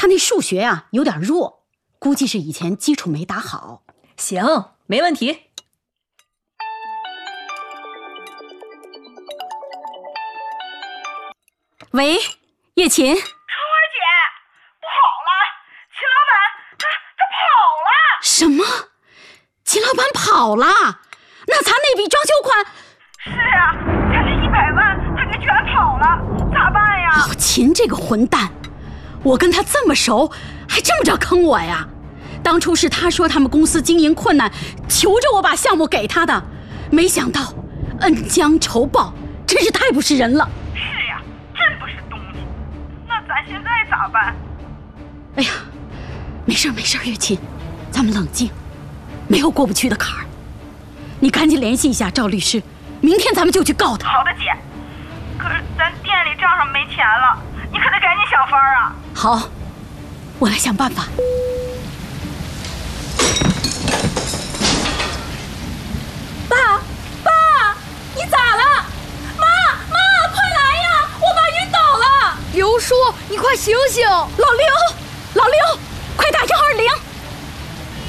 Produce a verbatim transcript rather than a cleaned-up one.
他那数学啊有点弱，估计是以前基础没打好。 行，没问题。 喂，叶琴。春花姐，不好了，秦老板他他跑了。 什么？秦老板跑了？那咱那笔装修款？ 是啊，咱这一百万他给卷跑了，咋办呀？ 老秦这个混蛋，我跟他这么熟，还这么着坑我呀？当初是他说他们公司经营困难，求着我把项目给他的，没想到恩将仇报，真是太不是人了。 是呀，真不是东西。那咱现在咋办？ 哎呀，没事没事，月琴，咱们冷静，没有过不去的坎儿。你赶紧联系一下赵律师，明天咱们就去告他。 好的，姐。可是咱店里账上没钱了，你可得赶紧想法啊。 好，我来想办法。 爸，爸，你咋了？妈，妈，快来呀！我爸晕倒了。 刘叔，你快醒醒！ 老刘，老刘，快打幺二零！